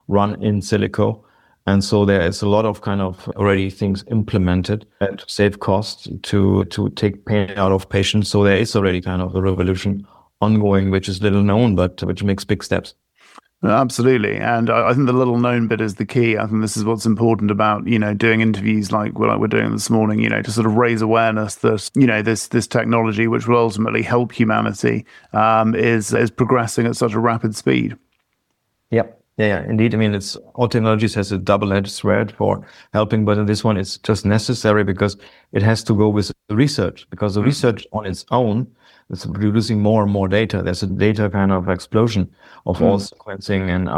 run in silico. And so there is a lot of kind of already things implemented to save costs, to take pain out of patients. So there is already kind of a revolution ongoing, which is little known, but which makes big steps. Absolutely. And I think the little known bit is the key. I think this is what's important about, doing interviews like we're doing this morning, to sort of raise awareness that, this technology, which will ultimately help humanity, is progressing at such a rapid speed. Yep. Yeah, indeed. I mean, all technologies has a double-edged sword for helping, but in this one, it's just necessary because it has to go with the research, because the research on its own is producing more and more data. There's a data kind of explosion of all sequencing and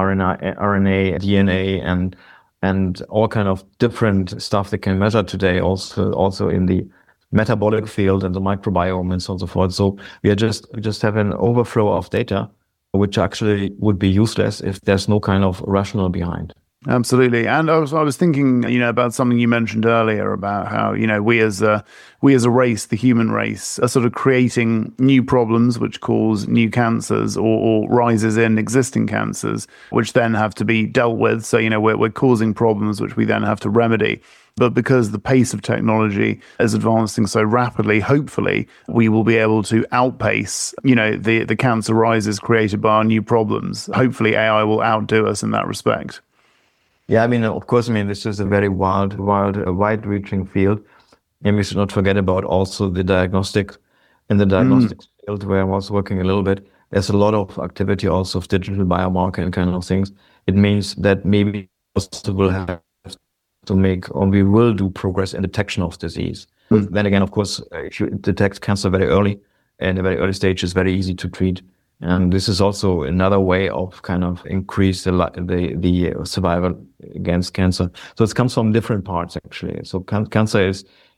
RNA, DNA, and all kind of different stuff they can measure today. Also in the metabolic field and the microbiome and so on and so forth. So we just have an overflow of data, which actually would be useless if there's no kind of rationale behind. Absolutely. And I was thinking, about something you mentioned earlier about how, we as a race, the human race, are sort of creating new problems which cause new cancers or rises in existing cancers, which then have to be dealt with. So, we're causing problems which we then have to remedy. But because the pace of technology is advancing so rapidly, hopefully we will be able to outpace, the cancer rises created by our new problems. Hopefully AI will outdo us in that respect. Yeah, I mean, of course, this is a very wide-reaching field. And we should not forget about also the diagnostic. In the diagnostics field where I was working a little bit, there's a lot of activity also of digital biomarker and kind of things. It means that maybe also will have to make, or we will do progress in detection of disease. Then again, of course, if you detect cancer very early, in a very early stage, it's very easy to treat. And this is also another way of kind of increase the survival against cancer. So it comes from different parts actually. So cancer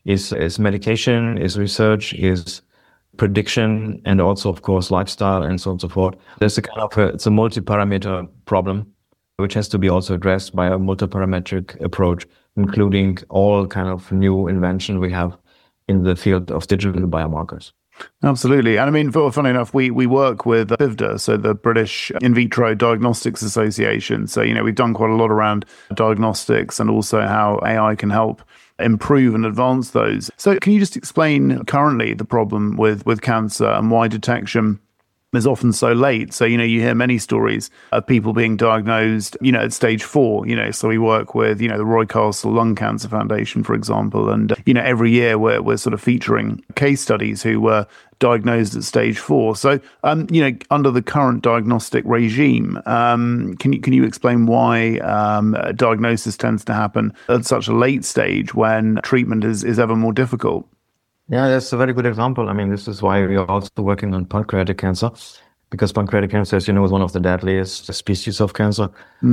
is medication, is research, is prediction, and also of course lifestyle and so on and so forth. There's it's a multi-parameter problem, which has to be also addressed by a multi-parametric approach, including all kind of new invention we have in the field of digital biomarkers. Absolutely. And funny enough, we work with BIVDA, so the British In Vitro Diagnostics Association. So, we've done quite a lot around diagnostics and also how AI can help improve and advance those. So can you just explain currently the problem with cancer and why detection is often so late? So, you hear many stories of people being diagnosed, at stage 4, so we work with, the Roy Castle Lung Cancer Foundation, for example. And, every year we're sort of featuring case studies who were diagnosed at stage 4. So, under the current diagnostic regime, can you explain why diagnosis tends to happen at such a late stage when treatment is ever more difficult? Yeah, that's a very good example. This is why we are also working on pancreatic cancer, because pancreatic cancer, as you know, is one of the deadliest species of cancer,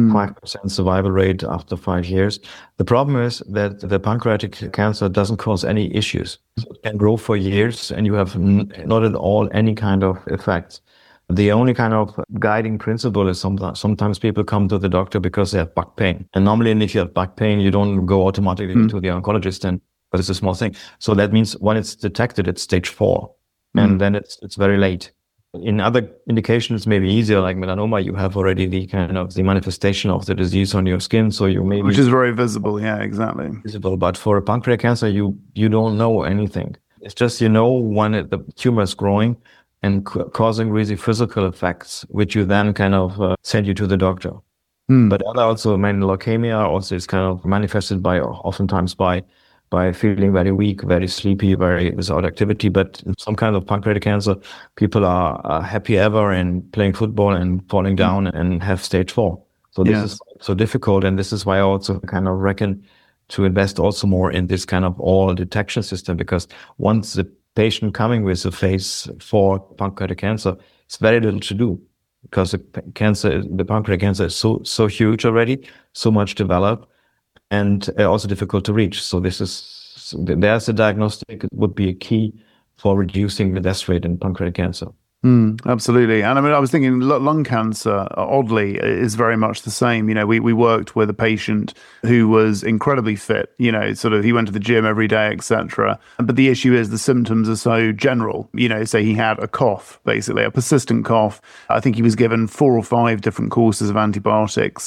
5% survival rate after 5 years. The problem is that the pancreatic cancer doesn't cause any issues. So it can grow for years and you have not at all any kind of effects. The only kind of guiding principle is sometimes people come to the doctor because they have back pain. And normally if you have back pain, you don't go automatically to the oncologist but it's a small thing. So that means when it's detected, it's stage 4, and then it's very late. In other indications, maybe easier, like melanoma, you have already the kind of the manifestation of the disease on your skin, so you maybe... Which is very visible, yeah, exactly. Visible, but for a pancreatic cancer, you don't know anything. It's just, when the tumor is growing and causing really physical effects, which you then kind of send you to the doctor. But also, leukemia also is kind of manifested oftentimes by feeling very weak, very sleepy, very without activity. But in some kind of pancreatic cancer, people are happy ever and playing football and falling down and have stage 4. So this is so difficult. And this is why I also kind of reckon to invest also more in this kind of all detection system, because once the patient coming with a phase 4 pancreatic cancer, it's very little to do, because the pancreatic cancer is so huge already, so much developed, and also difficult to reach. So there's a diagnostic would be a key for reducing the death rate in pancreatic cancer. Absolutely. And I was thinking lung cancer, oddly, is very much the same. We worked with a patient who was incredibly fit, he went to the gym every day, etc. But the issue is the symptoms are so general. Say he had a cough, basically a persistent cough. I think he was given 4 or 5 different courses of antibiotics.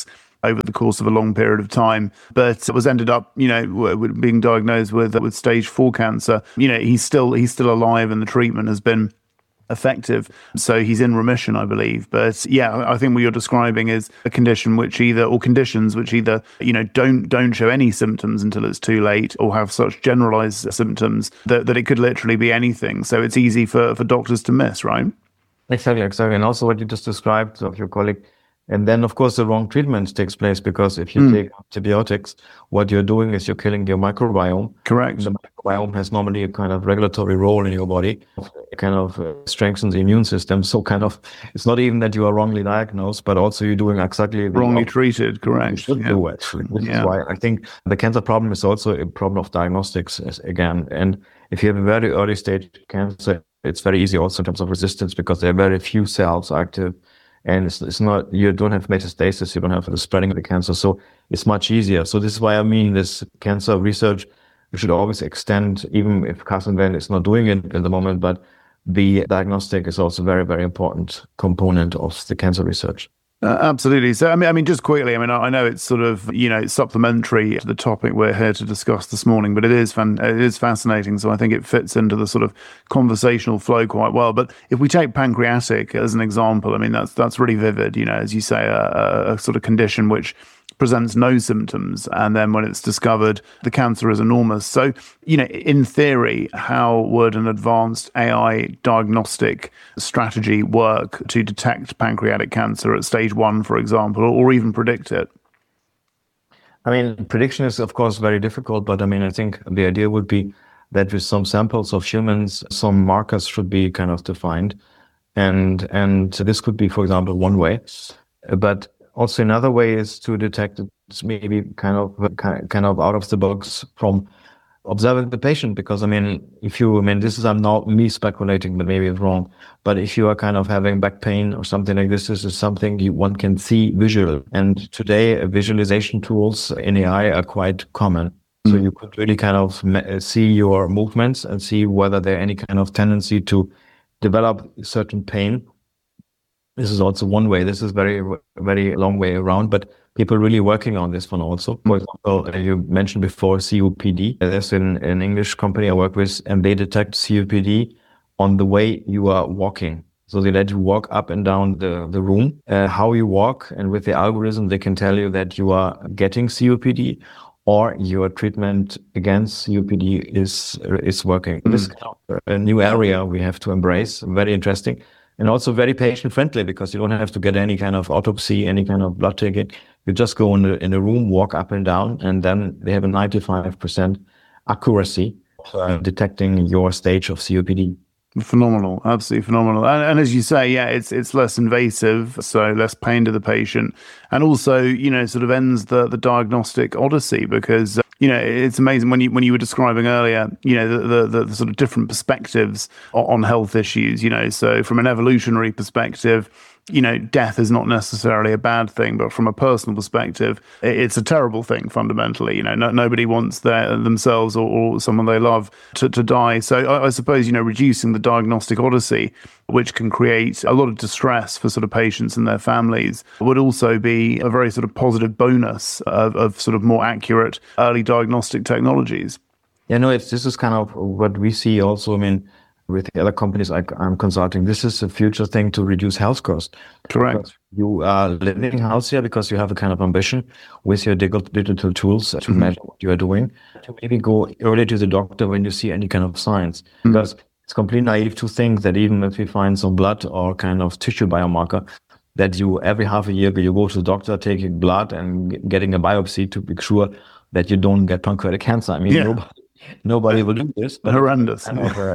over the course of a long period of time, but was ended up, being diagnosed with stage 4 cancer. He's still alive, and the treatment has been effective. So he's in remission, I believe. But yeah, I think what you're describing is a condition conditions which either, don't show any symptoms until it's too late, or have such generalized symptoms that it could literally be anything. So it's easy for doctors to miss, right? Exactly. And also what you just described of your colleague. And then, of course, the wrong treatment takes place, because if you take antibiotics, what you're doing is you're killing your microbiome. Correct. The microbiome has normally a kind of regulatory role in your body. It kind of strengthens the immune system. So it's not even that you are wrongly diagnosed, but also you're doing exactly wrongly treated. Correct. You should do, actually. This is why I think the cancer problem is also a problem of diagnostics again. And if you have a very early stage cancer, it's very easy also in terms of resistance, because there are very few cells active. And it's not, you don't have metastasis, you don't have the spreading of the cancer. So it's much easier. So this is why this cancer research, you should always extend, even if Castlevant is not doing it at the moment, but the diagnostic is also a very, very important component of the cancer research. Absolutely. So, I mean, just quickly, I know it's sort of, it's supplementary to the topic we're here to discuss this morning, but it is fascinating. So I think it fits into the sort of conversational flow quite well. But if we take pancreatic as an example, that's really vivid, as you say, a sort of condition which presents no symptoms, and then when it's discovered, the cancer is enormous. So, in theory, how would an advanced AI diagnostic strategy work to detect pancreatic cancer at stage 1, for example, or even predict it? Prediction is, of course, very difficult, but I think the idea would be that with some samples of humans, some markers should be kind of defined. And this could be, for example, one way. But also another way is to detect it maybe kind of out of the box from observing the patient, because this is, I'm not me speculating, but maybe it's wrong. But if you are kind of having back pain or something like this is something one can see visually. And today visualization tools in AI are quite common. So you could really kind of see your movements and see whether there any kind of tendency to develop certain pain. This is also one way. This is very, very long way around, but people are really working on this one also. For example, you mentioned before COPD. There's an English company I work with, and they detect COPD on the way you are walking. So they let you walk up and down the room, how you walk, and with the algorithm, they can tell you that you are getting COPD or your treatment against COPD is working. This is kind of a new area we have to embrace. Very interesting. And also very patient-friendly, because you don't have to get any kind of autopsy, any kind of blood taking. You just go in a room, walk up and down, and then they have a 95% accuracy detecting your stage of COPD. Phenomenal, absolutely phenomenal. And as you say, yeah, it's less invasive, so less pain to the patient, and also sort of ends the diagnostic odyssey, because it's amazing when you were describing earlier, the sort of different perspectives on health issues. So from an evolutionary perspective, death is not necessarily a bad thing, but from a personal perspective, it's a terrible thing fundamentally. Nobody wants themselves or someone they love to die. So I suppose, reducing the diagnostic odyssey, which can create a lot of distress for sort of patients and their families, would also be a very sort of positive bonus of sort of more accurate early diagnostic technologies. Yeah, no, this is kind of what we see also. With the other companies I'm consulting, this is a future thing to reduce health costs. Correct. Because you are living healthier because you have a kind of ambition with your digital tools to measure what you are doing. To maybe go early to the doctor when you see any kind of signs. Because it's completely naive to think that even if we find some blood or kind of tissue biomarker, that you every half a year you go to the doctor, taking blood and getting a biopsy to be sure that you don't get pancreatic cancer. Nobody will do this. But horrendous.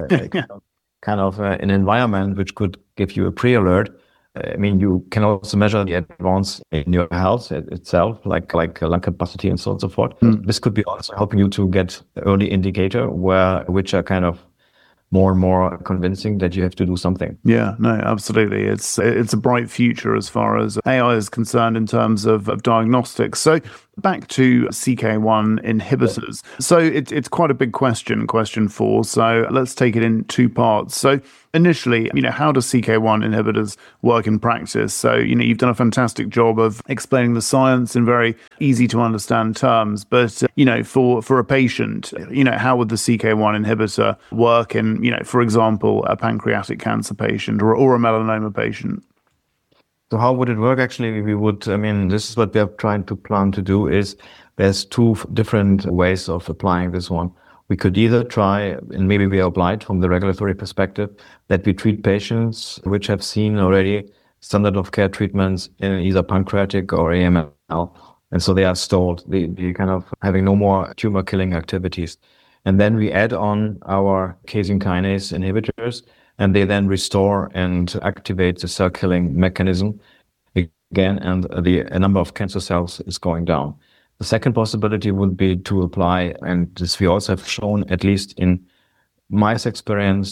Kind of an environment which could give you a pre-alert. You can also measure the advance in your health itself, like lung capacity and so on and so forth. This could be also helping you to get early indicator which are kind of more and more convincing that you have to do something. Yeah, no, absolutely. It's a bright future as far as AI is concerned in terms of diagnostics. So back to CK1 inhibitors. So it's quite a big question 4. So let's take it in two parts. So initially, how do CK1 inhibitors work in practice? So, you've done a fantastic job of explaining the science in very easy to understand terms. But, for a patient, how would the CK1 inhibitor work in, for example, a pancreatic cancer patient or a melanoma patient? So how would it work? Actually, this is what we are trying to plan to do is there's two different ways of applying this one. We could either try, and maybe we are obliged from the regulatory perspective, that we treat patients which have seen already standard of care treatments in either pancreatic or AML. And so they are stalled, they kind of having no more tumor killing activities. And then we add on our casein kinase inhibitors, and they then restore and activate the cell killing mechanism again, and a number of cancer cells is going down. The second possibility would be to apply, and this we also have shown, at least in mice experiments,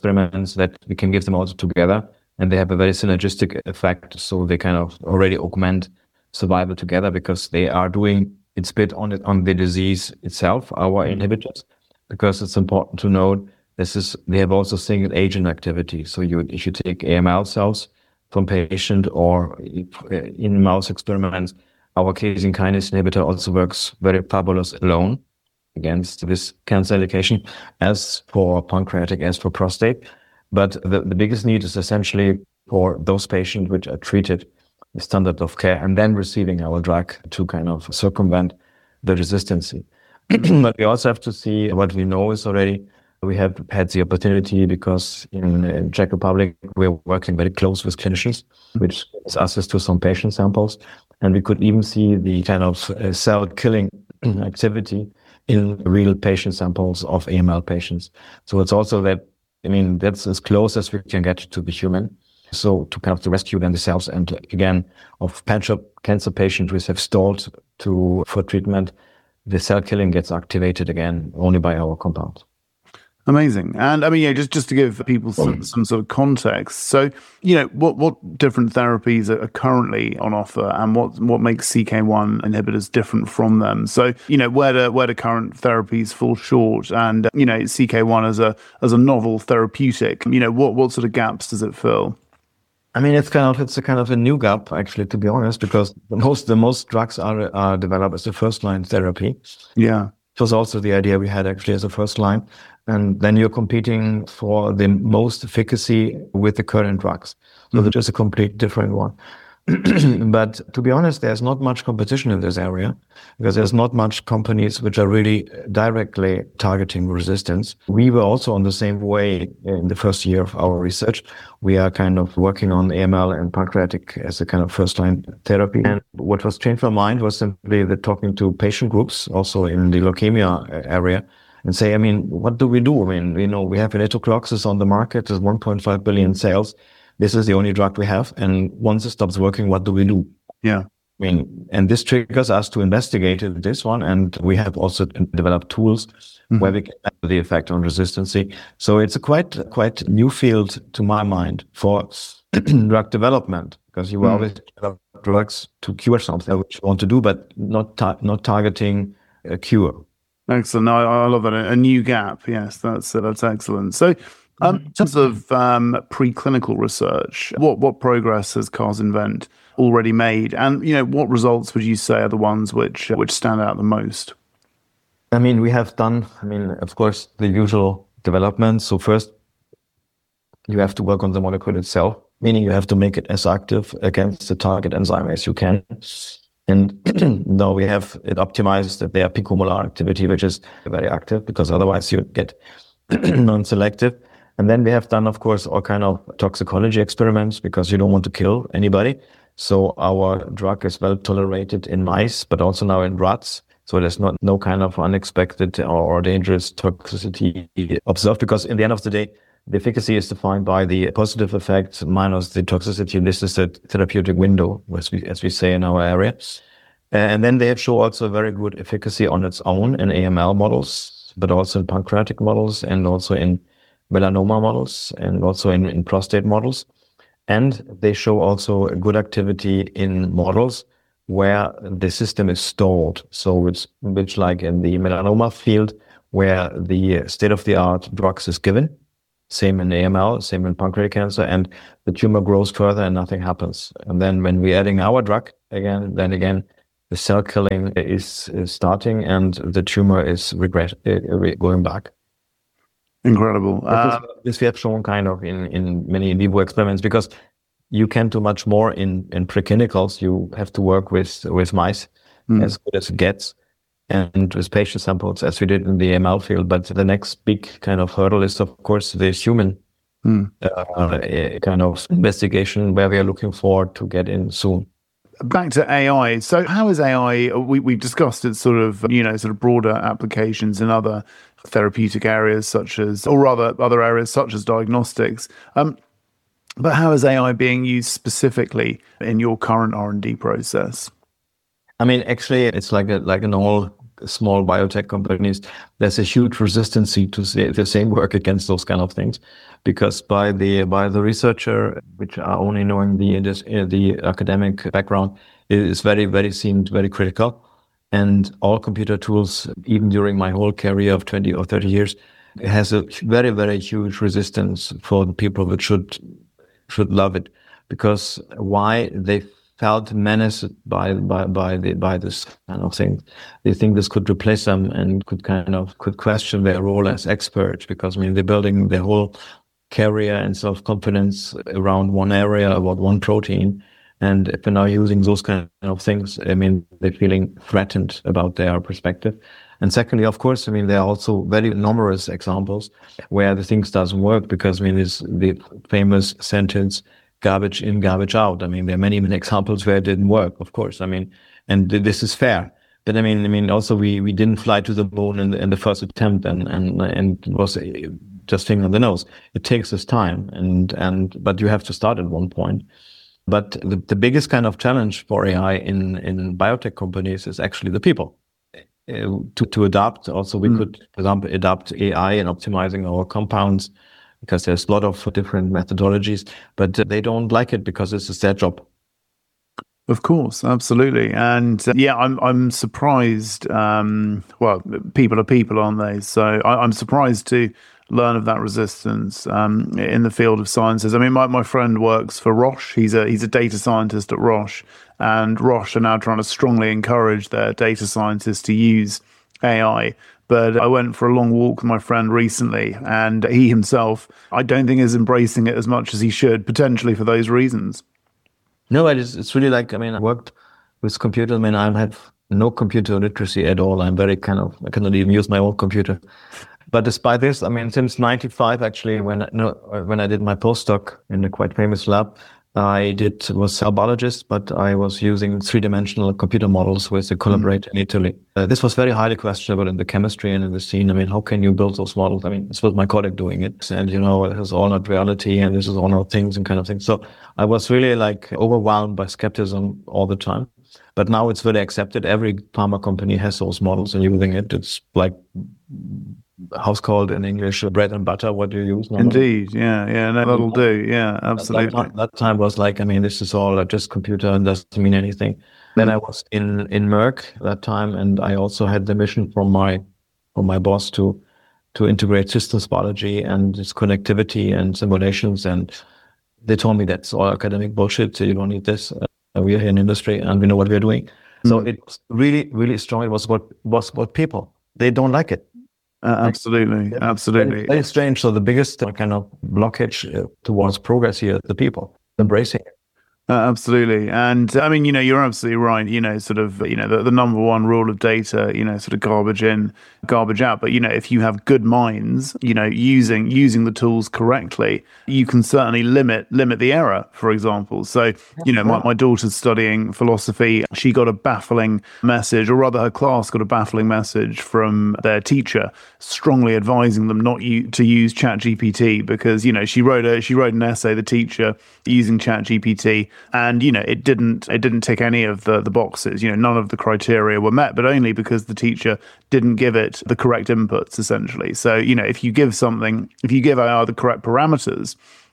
that we can give them also together, and they have a very synergistic effect. So they kind of already augment survival together because they are doing its bit on the disease itself, our inhibitors, because it's important to note they have also single agent activity. So if you take AML cells from patient or in mouse experiments, our casein kinase inhibitor also works very fabulous alone against this cancer indication, as for pancreatic, as for prostate. But the biggest need is essentially for those patients which are treated with standard of care and then receiving our drug to kind of circumvent the resistance. But we also have to see what we know is already. We have had the opportunity because in Czech Republic, we're working very close with clinicians, which gives access to some patient samples. And we could even see the kind of cell killing activity in real patient samples of AML patients. So it's also that's as close as we can get to the human. So to kind of to rescue then the cells, and again, of cancer patients which have stalled for treatment, the cell killing gets activated again only by our compound. Amazing. And just to give people some sort of context. So, what different therapies are currently on offer, and what makes CK1 inhibitors different from them? So, where do current therapies fall short? And, CK1 as a novel therapeutic, what sort of gaps does it fill? It's a kind of a new gap, actually, to be honest, because the most drugs are developed as a first line therapy. Yeah. It was also the idea we had actually as a first line. And then you're competing for the most efficacy with the current drugs. So it's just a complete different one. But to be honest, there's not much competition in this area because there's not much companies which are really directly targeting resistance. We were also on the same way in the first year of our research. We are kind of working on AML and pancreatic as a kind of first line therapy. And what was changed my mind was simply that talking to patient groups also in the leukemia area and say, what do we do? We have venetoclax on the market, there's 1.5 billion sales. This is the only drug we have. And once it stops working, what do we do? Yeah. And this triggers us to investigate this one. And we have also developed tools where we can measure the effect on resistance. So it's a quite new field to my mind for drug development, because you always develop drugs to cure something which you want to do, but not targeting a cure. Excellent. No, I love that. A new gap. Yes, that's excellent. So, in terms of preclinical research, what progress has CarsInvent already made, and what results would you say are the ones which stand out the most? We have done, of course, the usual development. So first, you have to work on the molecule itself, meaning you have to make it as active against the target enzyme as you can. And now we have it optimized that they are picomolar activity, which is very active, because otherwise you get non-selective. And then we have done, of course, all kind of toxicology experiments, because you don't want to kill anybody. So our drug is well tolerated in mice, but also now in rats. So there's no kind of unexpected or dangerous toxicity observed, because in the end of the day, the efficacy is defined by the positive effect minus the toxicity. This is the therapeutic window, as we say in our area. And then they have shown also very good efficacy on its own in AML models, but also in pancreatic models, and also in melanoma models, and also in prostate models. And they show also a good activity in models where the system is stored. So it's which like in the melanoma field where the state-of-the-art drugs is given, same in AML, same in pancreatic cancer, and the tumor grows further and nothing happens. And then when we're adding our drug again, the cell killing is starting and the tumor is going back. Incredible. This we have shown kind of in many in vivo experiments, because you can't do much more in preclinicals. You have to work with mice as good as it gets, and with patient samples as we did in the AML field. But the next big kind of hurdle is, of course, the human kind of investigation where we are looking forward to get in soon. Back to AI. So how is AI, we've discussed its sort of broader applications in other therapeutic areas or rather other areas such as diagnostics. But how is AI being used specifically in your current R&D process? I mean, actually, it's like in all small biotech companies, there's a huge resistance to the same work against those kind of things, because by the researcher, which are only knowing the academic background, it is very seemed very critical. And all computer tools, even during my whole career of 20 or 30 years, it has a very huge resistance for the people that should love it, because why they felt menaced by this kind of thing. They think this could replace them and could question their role as experts, because I mean they're building their whole career and self-confidence around one area, about one protein. And if they're now using those kind of things, I mean, they're feeling threatened about their perspective. And secondly, of course, I mean, there are also very numerous examples where the things doesn't work, because I mean, it's the famous sentence, garbage in, garbage out. I mean, there are many examples where it didn't work, of course. I mean, and this is fair. But I mean, also we didn't fly to the moon in the first attempt, and it was just finger on the nose. It takes us time, but you have to start at one point. But the biggest kind of challenge for AI in biotech companies is actually the people. To adapt, also we could, for example, adapt AI in optimizing our compounds, because there's a lot of different methodologies, but they don't like it because this is their job. Of course, absolutely. And I'm surprised. Well, people are people, aren't they? So I'm surprised to learn of that resistance in the field of sciences. I mean, my friend works for Roche. He's a data scientist at Roche, and Roche are now trying to strongly encourage their data scientists to use AI. But I went for a long walk with my friend recently, and he himself, I don't think, is embracing it as much as he should, potentially for those reasons. No, it's really like, I mean, I worked with computers. I mean, I have no computer literacy at all. I'm very I cannot even use my own computer. But despite this, I mean, since '95, actually, when I did my postdoc in a quite famous lab, was cell biologist, but I was using three-dimensional computer models with a collaborator in Italy. This was very highly questionable in the chemistry and in the scene. I mean, how can you build those models? I mean, this was my colleague doing it. And, this is all not reality, and this is all not things and kind of things. So I was really like overwhelmed by skepticism all the time. But now it's really accepted. Every pharma company has those models and using it. It's like house called in English, bread and butter, what do you use? Indeed, yeah, no, that'll do, yeah, absolutely. That time was like, I mean, this is all just computer and doesn't mean anything. Then I was in Merck that time, and I also had the mission from my boss to integrate systems biology and its connectivity and simulations, and they told me that's all academic bullshit, so you don't need this. We are here in industry and we know what we're doing. So it was really strong. It was what people, they don't like it. Absolutely. Very strange. So the biggest kind of blockage towards progress here is the people embracing it. Absolutely. And I mean, you're absolutely right. The number one rule of data, sort of garbage in, garbage out. But, if you have good minds, using the tools correctly, you can certainly limit the error, for example. So, my daughter's studying philosophy. She got a baffling message, or rather her class got a baffling message from their teacher, strongly advising them not to use ChatGPT because, she wrote an essay, the teacher, using ChatGPT. And, it didn't tick any of the boxes. None of the criteria were met, but only because the teacher didn't give it the correct inputs, essentially. So, if you give AI the correct parameters,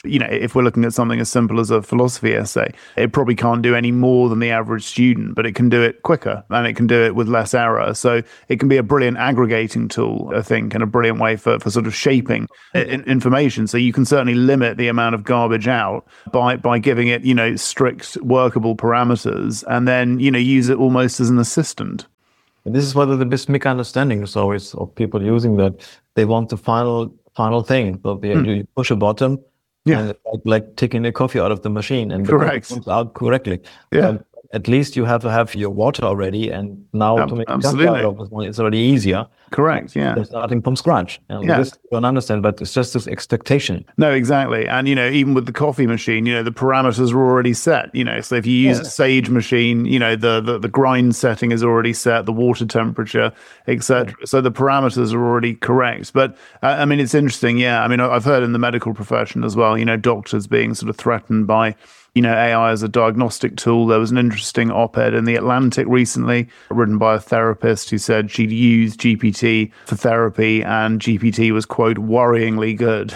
if we're looking at something as simple as a philosophy essay, it probably can't do any more than the average student, but it can do it quicker and it can do it with less error. So it can be a brilliant aggregating tool, I think, and a brilliant way for sort of shaping information. So you can certainly limit the amount of garbage out by giving it, strict workable parameters, and then, use it almost as an assistant. And this is one of the best misunderstandings always of people using that. They want the final thing. So you push a button, and it's like taking the coffee out of the machine, and correct, it comes out correctly. Yeah. At least you have to have your water already, and now to make absolutely. It's already easier. Correct, yeah. They're starting from scratch. And this you don't understand, but it's just this expectation. No, exactly. And, even with the coffee machine, the parameters are already set, so if you use a Sage machine, the grind setting is already set, the water temperature, etc. So the parameters are already correct. But, it's interesting, I've heard in the medical profession as well, doctors being sort of threatened by AI as a diagnostic tool. There was an interesting op-ed in The Atlantic recently written by a therapist who said she'd used GPT for therapy and GPT was, quote, worryingly good.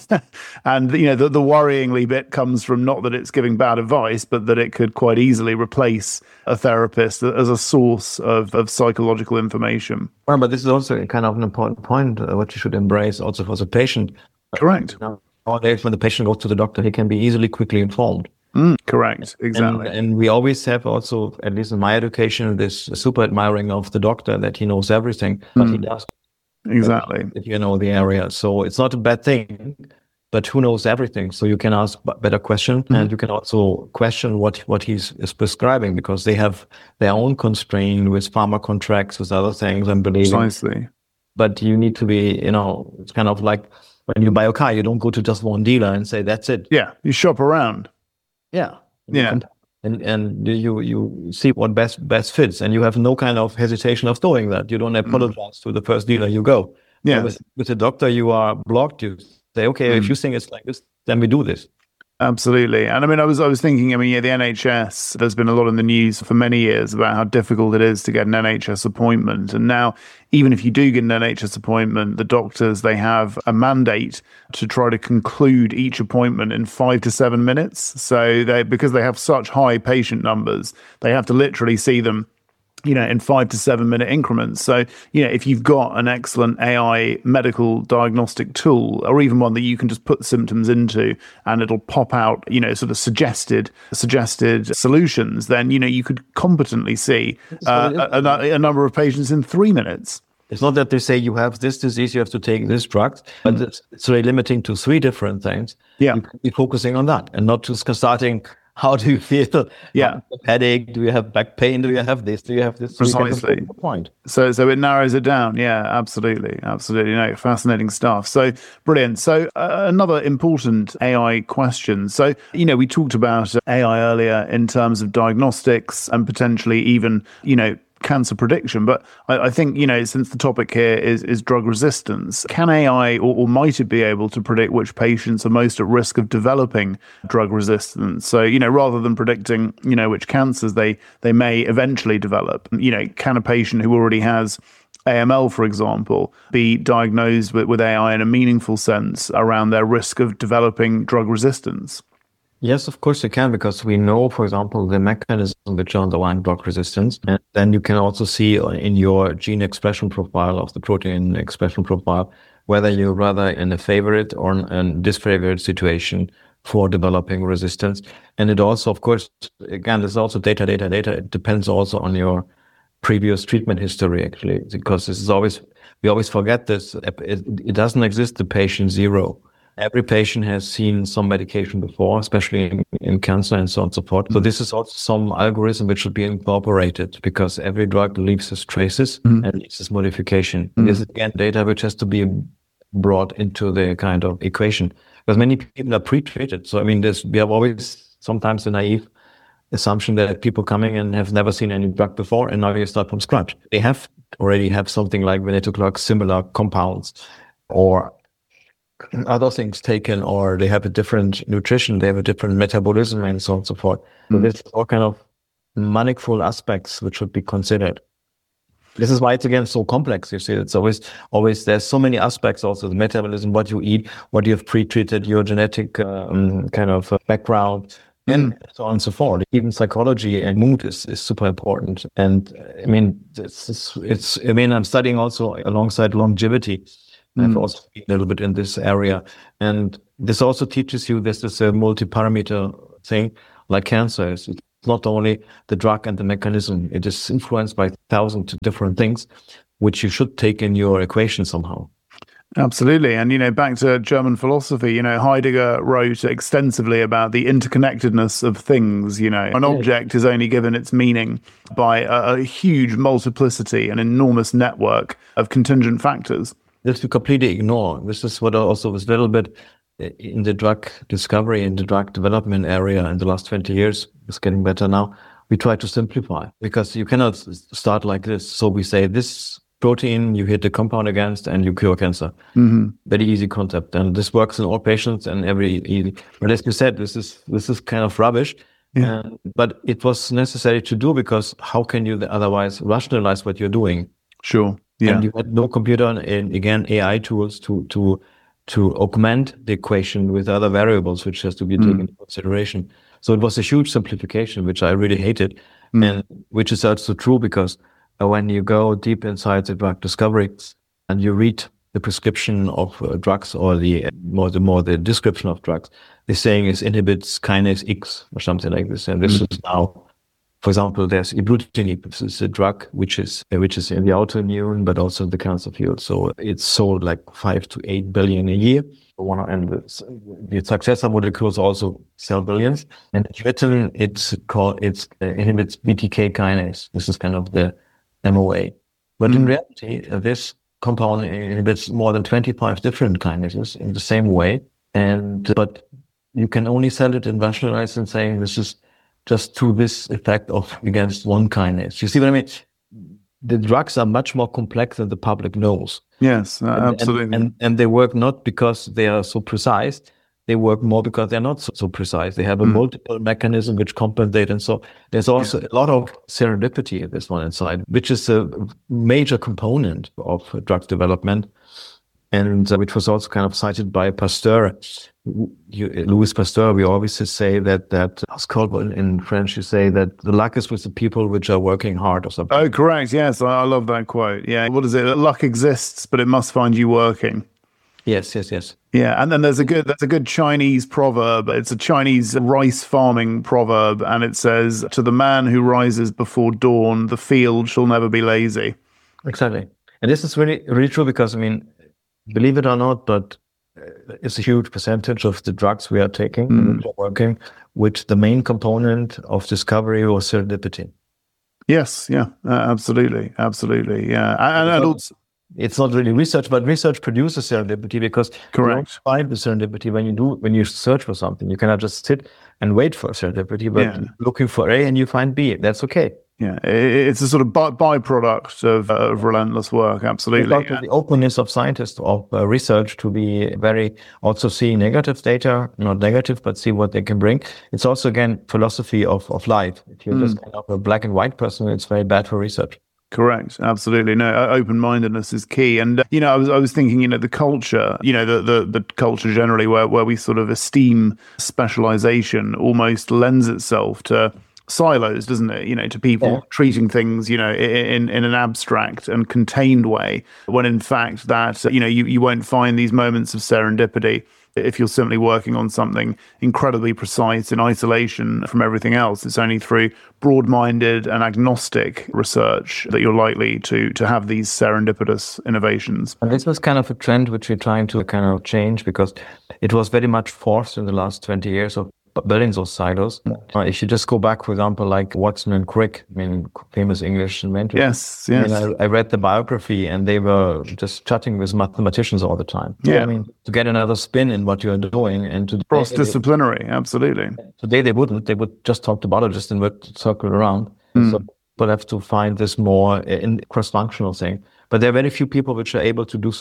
And, the worryingly bit comes from not that it's giving bad advice, but that it could quite easily replace a therapist as a source of psychological information. Well, but this is also kind of an important point, what you should embrace also for the patient. Correct. Nowadays, when the patient goes to the doctor, he can be easily, quickly informed. Correct, exactly. And we always have also, at least in my education, this super admiring of the doctor that he knows everything, but he does. Exactly. If you know the area. So it's not a bad thing, but who knows everything? So you can ask better questions, and you can also question what he's prescribing, because they have their own constraint with pharma contracts, with other things, I'm believing. Precisely. But you need to be, it's kind of like when you buy a car, you don't go to just one dealer and say, that's it. Yeah, you shop around. Yeah. Yeah. And you see what best fits, and you have no kind of hesitation of doing that. You don't apologize to the first dealer you go. Yeah. With the doctor, you are blocked. You say, okay, if you think it's like this, then we do this. Absolutely. And I was thinking, the NHS, there's been a lot in the news for many years about how difficult it is to get an NHS appointment. And now, even if you do get an NHS appointment, the doctors, they have a mandate to try to conclude each appointment in 5 to 7 minutes. So because they have such high patient numbers, they have to literally see them in 5 to 7 minute increments. So, if you've got an excellent AI medical diagnostic tool, or even one that you can just put symptoms into and it'll pop out, sort of suggested solutions, then, you could competently see a number of patients in 3 minutes. It's not that they say you have this disease, you have to take this drug, but it's really limiting to 3 different things. Yeah. You can be focusing on that and not just starting, how do you feel? Yeah. Headache? Do you have back pain? Do you have this? Do you have this? Precisely. Point. So it narrows it down. Yeah, absolutely. No, fascinating stuff. So brilliant. So another important AI question. So, we talked about AI earlier in terms of diagnostics and potentially even, cancer prediction. But I think, since the topic here is drug resistance, can AI or might it be able to predict which patients are most at risk of developing drug resistance? So, rather than predicting, which cancers they may eventually develop, can a patient who already has AML, for example, be diagnosed with AI in a meaningful sense around their risk of developing drug resistance? Yes, of course you can, because we know, for example, the mechanism which are underlying drug resistance. And then you can also see in your gene expression profile of the protein expression profile, whether you're rather in a favorite or a disfavored situation for developing resistance. And it also, of course, again, there's also data. It depends also on your previous treatment history, actually, because this is always, we always forget this. It doesn't exist, the patient zero. Every patient has seen some medication before, especially in cancer and so on and so forth. So this is also some algorithm which should be incorporated, because every drug leaves its traces and leaves its modification. This is, again, data which has to be brought into the kind of equation, because many people are pre-treated. So, we have always sometimes the naive assumption that people coming and have never seen any drug before, and now you start from scratch. They already have something like venetoclax, similar compounds, or other things taken, or they have a different nutrition, they have a different metabolism, and so on and so forth. So there's all kind of manifold aspects which should be considered. This is why it's again so complex. You see, it's always there's so many aspects. Also, the metabolism, what you eat, what you have pre-treated, your genetic kind of background, and so on and so forth. Even psychology and mood is super important. And I mean, I mean, I'm studying also alongside longevity. I've also been a little bit in this area, and this also teaches you this is a multi-parameter thing, like cancer is. It's not only the drug and the mechanism; it is influenced by thousands of different things, which you should take in your equation somehow. Absolutely. And, back to German philosophy, Heidegger wrote extensively about the interconnectedness of things. An object is only given its meaning by a huge multiplicity, an enormous network of contingent factors. This we completely ignore. This is what also was a little bit in the drug discovery, in the drug development area in the last 20 years. It's getting better now. We try to simplify because you cannot start like this. So we say this protein, you hit the compound against and you cure cancer. Very easy concept. And this works in all patients and easy. But as you said, this is kind of rubbish. Yeah. But it was necessary to do because how can you otherwise rationalize what you're doing? Sure. Yeah. And you had no computer and again AI tools to augment the equation with other variables, which has to be taken into consideration. So it was a huge simplification, which I really hated, and which is also true because when you go deep inside the drug discovery and you read the prescription of drugs or the description of drugs, they're saying it inhibits kinase X or something like this, and this is now. For example, there's ibrutinib. This is a drug which is in the autoimmune, but also in the cancer field. So it's sold like 5 to 8 billion a year. And the successor molecules also sell billions. And Ritalin, it inhibits BTK kinase. This is kind of the MOA. But in reality, this compound inhibits more than 25 different kinases in the same way. But you can only sell it and rationalize and saying this is just to this effect of against one kinase. You see what I mean? The drugs are much more complex than the public knows. Yes, absolutely. And they work not because they are so precise. They work more because they're not so precise. They have a multiple mechanism which compensate. And so there's also a lot of serendipity in this one inside, which is a major component of drug development. And which was also kind of cited by Pasteur. Louis Pasteur, we always say that it's called in French, you say that the luck is with the people which are working hard or something. Oh, correct. Yes, I love that quote. Yeah. What is it? Luck exists, but it must find you working. Yes. Yeah, and then there's a good Chinese proverb. It's a Chinese rice farming proverb, and it says, "To the man who rises before dawn, the field shall never be lazy." Exactly. And this is really, really true because, I mean, believe it or not, but it's a huge percentage of the drugs we are taking and working, which the main component of discovery was serendipity. Yes, yeah, absolutely, yeah, and also, it's not really research, but research produces serendipity because you don't find the serendipity when you search for something. You cannot just sit and wait for serendipity, but looking for A and you find B. That's okay. Yeah, it's a sort of byproduct of relentless work. Absolutely. The openness of scientists of research to be very also see negative data, not negative, but see what they can bring. It's also again philosophy of life. If you're just kind of a black and white person, it's very bad for research. Correct. Absolutely. No, open-mindedness is key. And, I was thinking, the culture, the culture generally where we sort of esteem specialization almost lends itself to silos, doesn't it? To people treating things, in an abstract and contained way, when in fact that, you won't find these moments of serendipity if you're simply working on something incredibly precise in isolation from everything else. It's only through broad-minded and agnostic research that you're likely to have these serendipitous innovations. And this was kind of a trend which we're trying to kind of change because it was very much forced in the last 20 years of building those silos. If you just go back, for example, like Watson and Crick, famous English inventors. Yes. I read the biography and they were just chatting with mathematicians all the time. Yeah. To get another spin in what you're doing and to cross-disciplinary, absolutely. Today they wouldn't. They would just talk to biologists and would circle around. So people have to find this more in cross-functional thing. But there are very few people which are able to do so.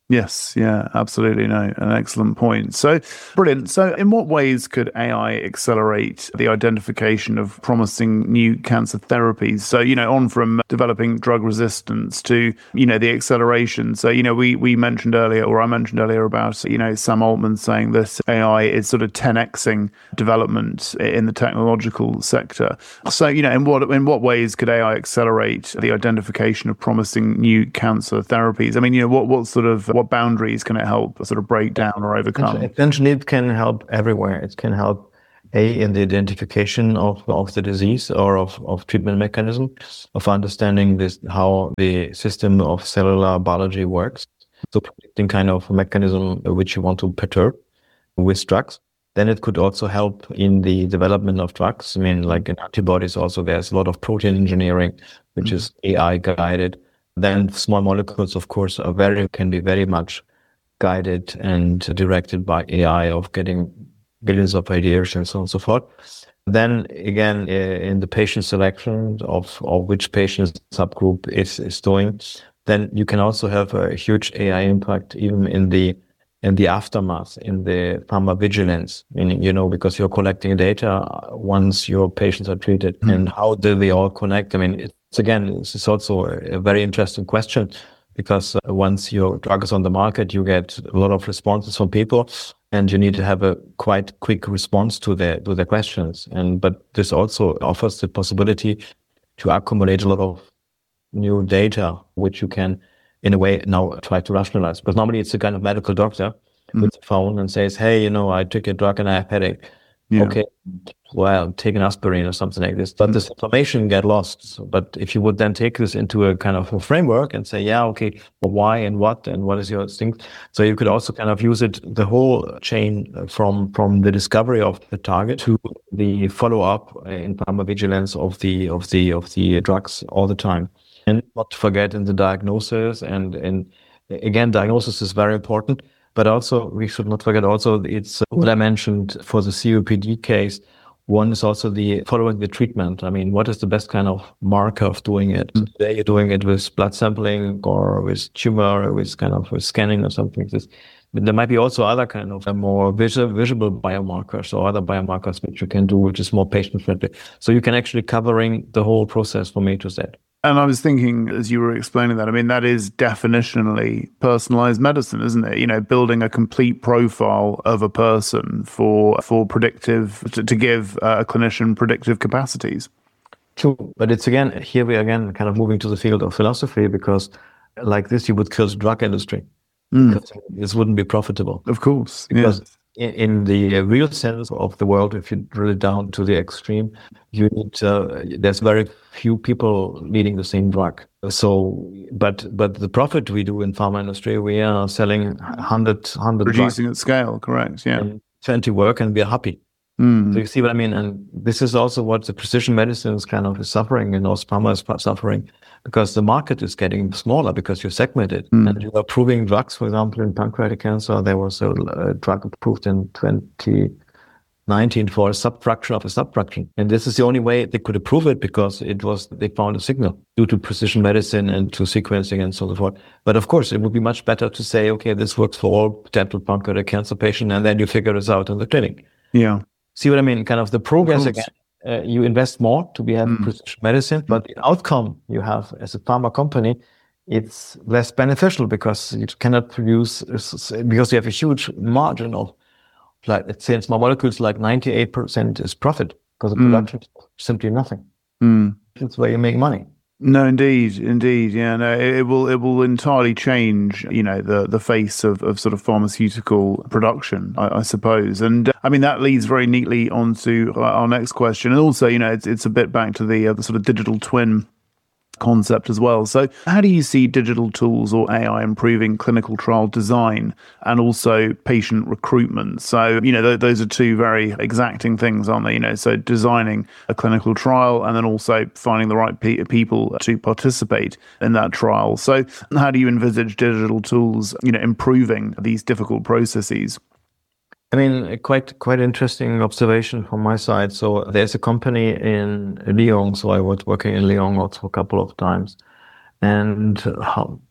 Yes, yeah, absolutely. No, an excellent point. So brilliant. So in what ways could AI accelerate the identification of promising new cancer therapies? So, on from developing drug resistance to, the acceleration. So, we mentioned earlier, or I mentioned earlier about, Sam Altman saying that AI is sort of 10xing development in the technological sector. So, in what ways could AI accelerate the identification of promising new cancer therapies? I mean, what boundaries can it help sort of break down or overcome? Essentially, it can help everywhere. It can help in the identification of the disease or of treatment mechanism, of understanding how the system of cellular biology works. So predicting kind of mechanism which you want to perturb with drugs. Then it could also help in the development of drugs. I mean, like in antibodies also, there's a lot of protein engineering, which is AI guided. Then small molecules, of course, can be very much guided and directed by AI of getting billions of ideas and so on and so forth. Then again, in the patient selection of which patient subgroup is doing, then you can also have a huge AI impact even in the aftermath, in the pharmacovigilance, meaning, because you're collecting data once your patients are treated and how do they all connect? I mean, this is also a very interesting question because once your drug is on the market, you get a lot of responses from people and you need to have a quite quick response to their questions. But this also offers the possibility to accumulate a lot of new data, which you can in a way now try to rationalize. Because normally it's a kind of medical doctor with a phone and says, hey, I took a drug and I have headache. Yeah. Okay, well, take an aspirin or something like this. But this information get lost. But if you would then take this into a kind of a framework and say, yeah, okay, well, why and what is your instinct? So you could also kind of use it, the whole chain from the discovery of the target to the follow-up in pharmacovigilance of the drugs all the time. And not to forget in the diagnosis and again, diagnosis is very important. But also, we should not forget also, it's what I mentioned for the COPD case. One is also following the treatment. I mean, what is the best kind of marker of doing it? Today you're doing it with blood sampling or with tumor, with scanning or something like this. But there might be also other kind of more visible biomarkers or other biomarkers which you can do, which is more patient friendly. So you can actually covering the whole process from A to Z. And I was thinking, as you were explaining that, I mean, that is definitionally personalized medicine, isn't it? Building a complete profile of a person for predictive, to give a clinician predictive capacities. True. But it's here we are again kind of moving to the field of philosophy, because like this, you would kill the drug industry. Because this wouldn't be profitable. Of course. Because in the real sense of the world, if you drill it down to the extreme, you need there's very few people needing the same drug. So, but the profit we do in pharma industry, we are selling 100 producing at scale, correct? Yeah, and 20 work, and we are happy. So you see what I mean? And this is also what the precision medicine is kind of suffering, and also pharma is suffering, because the market is getting smaller because you segment it. And you are approving drugs, for example, in pancreatic cancer. There was a drug approved in 2019 for a subfraction of a subfraction. And this is the only way they could approve it, because they found a signal due to precision medicine and to sequencing and so forth. But of course, it would be much better to say, okay, this works for all potential pancreatic cancer patients, and then you figure this out in the clinic. Yeah. See what I mean? Kind of the progress again. You invest more to have precision medicine, but the outcome you have as a pharma company, it's less beneficial, because you cannot produce, because you have a huge margin of, like, let's say in small molecules, like 98% is profit, because the production is simply nothing. That's where you make money. No, indeed. Yeah, no, it will entirely change, the face of sort of pharmaceutical production, I suppose. And I mean, that leads very neatly onto our next question. And also, it's a bit back to the sort of digital twin concept as well. So how do you see digital tools or AI improving clinical trial design and also patient recruitment? So, those are two very exacting things, aren't they? So designing a clinical trial and then also finding the right people to participate in that trial. So how do you envisage digital tools, improving these difficult processes? I mean, quite interesting observation from my side. So there's a company in Lyon. So I was working in Lyon also a couple of times, and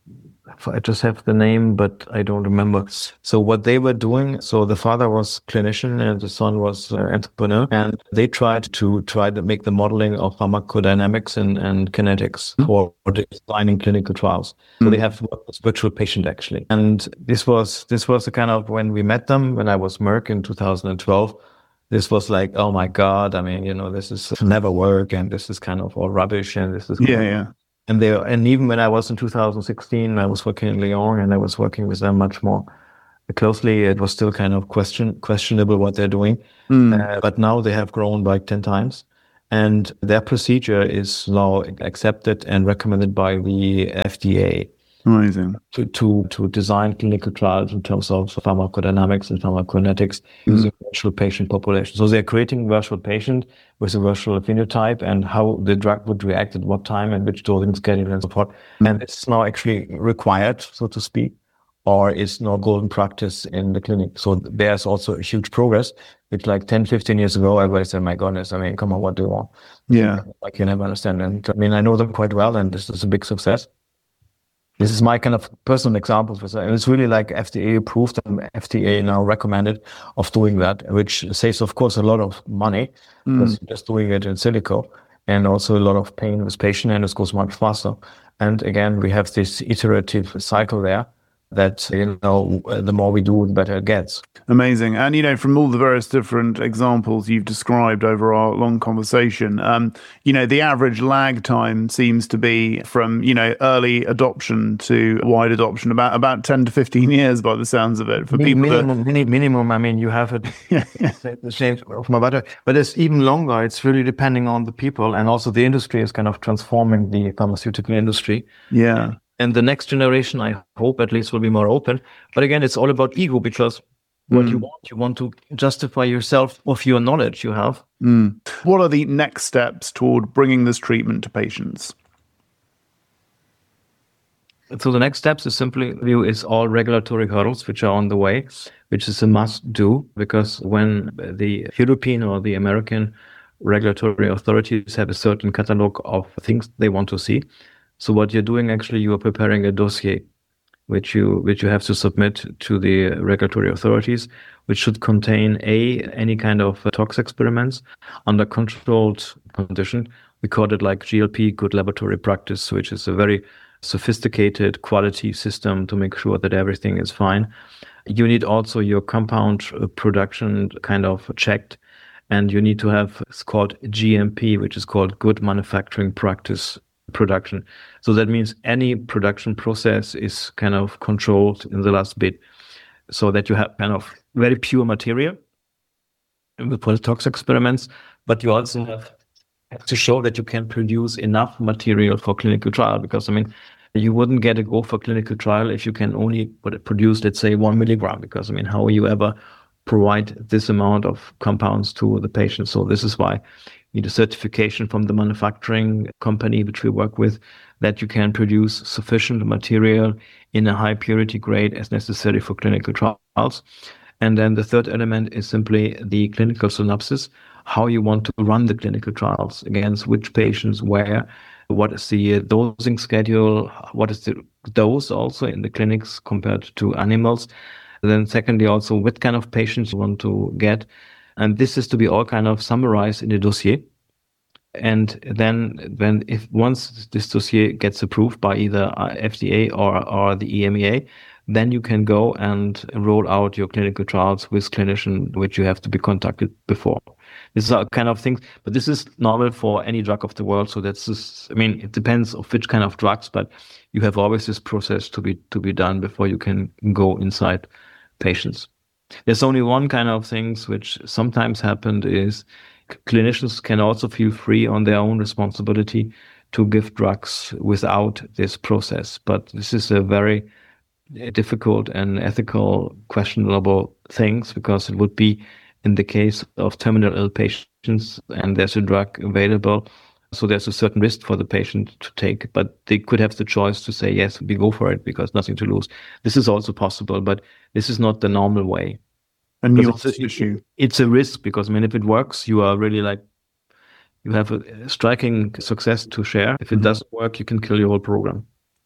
I just have the name, but I don't remember. So what they were doing, so the father was clinician and the son was entrepreneur, and they tried to make the modeling of pharmacodynamics and kinetics for designing clinical trials. So they have virtual patient actually. And this was the kind of, when we met them, when I was Merck in 2012, this was like, oh my God, I mean, this is never work, and this is kind of all rubbish, and this is Yeah. And even when I was in 2016, I was working in Lyon, and I was working with them much more closely. It was still kind of questionable what they're doing. But now they have grown by 10 times, and their procedure is now accepted and recommended by the FDA. Amazing. To design clinical trials in terms of pharmacodynamics and pharmacokinetics using virtual patient population. So they're creating virtual patient with a virtual phenotype and how the drug would react at what time and which dosing schedule and so forth. And it's now actually required, so to speak, or is now golden practice in the clinic. So there's also a huge progress, which like 10, 15 years ago, everybody said, my goodness, I mean, come on, what do you want? Yeah. I can never understand. And I mean, I know them quite well, and this is a big success. This is my kind of personal example. It's really like FDA approved and FDA now recommended of doing that, which saves, of course, a lot of money because you're just doing it in silico, and also a lot of pain with patient, and it goes much faster. And again, we have this iterative cycle there that, the more we do, the better it gets. Amazing. And, from all the various different examples you've described over our long conversation, the average lag time seems to be from, early adoption to wide adoption, about 10 to 15 years by the sounds of it. For Minimum, I mean, you have it the same of my butter, but it's even longer. It's really depending on the people, and also the industry is kind of transforming the pharmaceutical industry. Yeah. And the next generation, I hope at least, will be more open. But again, it's all about ego, because what you want to justify yourself of your knowledge you have. What are the next steps toward bringing this treatment to patients? So the next steps is all regulatory hurdles which are on the way, which is a must do, because when the European or the American regulatory authorities have a certain catalog of things they want to see. So what you're doing, actually, you are preparing a dossier, which you have to submit to the regulatory authorities, which should contain any kind of tox experiments under controlled condition. We call it like GLP, good laboratory practice, which is a very sophisticated quality system to make sure that everything is fine. You need also your compound production kind of checked, and you need to have, it's called GMP, which is called good manufacturing practice production. So that means any production process is kind of controlled in the last bit, so that you have kind of very pure material for tox experiments, but you also have to show that you can produce enough material for clinical trial, because, I mean, you wouldn't get a go for clinical trial if you can only produce, let's say, 1 milligram, because, I mean, how will you ever provide this amount of compounds to the patient? So this is why you need a certification from the manufacturing company which we work with, that you can produce sufficient material in a high purity grade as necessary for clinical trials. And then the third element is simply the clinical synopsis, how you want to run the clinical trials, against which patients, where, what is the dosing schedule, what is the dose also in the clinics compared to animals. And then secondly, also what kind of patients you want to get. And this is to be all kind of summarized in the dossier. And then once this dossier gets approved by either FDA or the EMEA, then you can go and roll out your clinical trials with clinician, which you have to be contacted before. This is kind of things, but this is normal for any drug of the world. So that's just, I mean, it depends of which kind of drugs, but you have always this process to be done before you can go inside patients. There's only one kind of things which sometimes happened is clinicians can also feel free on their own responsibility to give drugs without this process. But this is a very difficult and ethical questionable things, because it would be in the case of terminal ill patients and there's a drug available. So there's a certain risk for the patient to take, but they could have the choice to say, yes, we go for it because nothing to lose. This is also possible, but this is not the normal way. A nuanced issue. It's a risk, because, I mean, if it works, you are really like, you have a striking success to share. If it doesn't work, you can kill your whole program.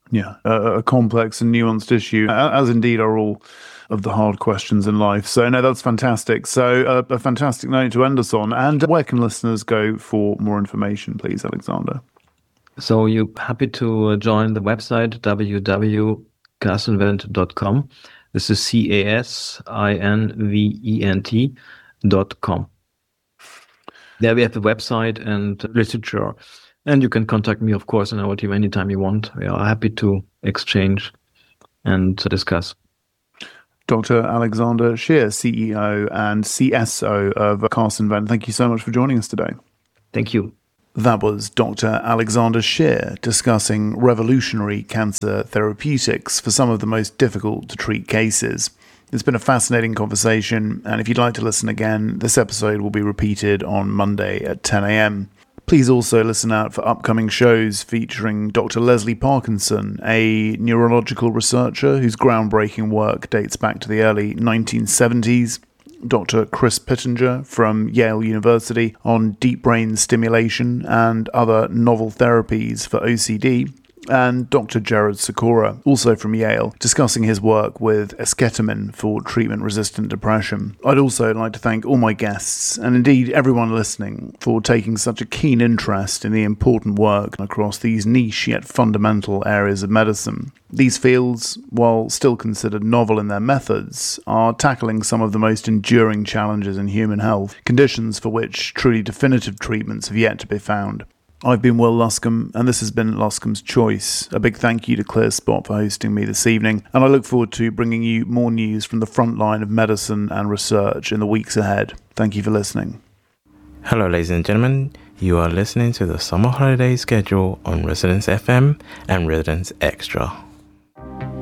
Yeah, a complex and nuanced issue, as indeed are all of the hard questions in life. So, no, that's fantastic. So, a fantastic note to end us on. And where can listeners go for more information, please, Alexander? So you're happy to join the website www.casinvent.com. This is CASINVENT.com. There we have a website and literature. And you can contact me, of course, in our team anytime you want. We are happy to exchange and discuss. Dr. Alexander Scheer, CEO and CSO of CASINVent. Thank you so much for joining us today. Thank you. That was Dr. Alexander Scheer discussing revolutionary cancer therapeutics for some of the most difficult to treat cases. It's been a fascinating conversation, and if you'd like to listen again, this episode will be repeated on Monday at 10 a.m. Please also listen out for upcoming shows featuring Dr. Leslie Parkinson, a neurological researcher whose groundbreaking work dates back to the early 1970s, Dr. Chris Pittenger from Yale University on deep brain stimulation and other novel therapies for OCD, and Dr. Jared Sikora, also from Yale, discussing his work with esketamine for treatment-resistant depression. I'd also like to thank all my guests, and indeed everyone listening, for taking such a keen interest in the important work across these niche yet fundamental areas of medicine. These fields, while still considered novel in their methods, are tackling some of the most enduring challenges in human health, conditions for which truly definitive treatments have yet to be found. I've been Will Luscombe, and this has been Luscombe's Choice. A big thank you to ClearSpot for hosting me this evening, and I look forward to bringing you more news from the front line of medicine and research in the weeks ahead. Thank you for listening. Hello, ladies and gentlemen. You are listening to the Summer Holiday Schedule on Residence FM and Residence Extra.